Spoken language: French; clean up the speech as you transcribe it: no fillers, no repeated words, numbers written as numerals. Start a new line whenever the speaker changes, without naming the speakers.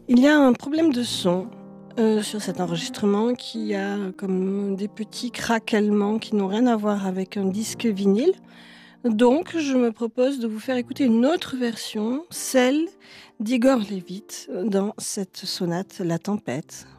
Il y a un problème de son sur cet enregistrement qui a comme des petits craquements qui n'ont rien à voir avec un disque vinyle. Donc, je me propose de vous faire écouter une autre version, celle d'Igor Levit dans cette sonate La Tempête.